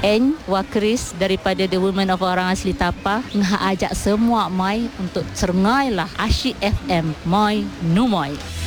N Wakris daripada The Women of Orang Asli Tapah ngah ajak semua mai untuk serengai lah Asyik FM Moi Numoy.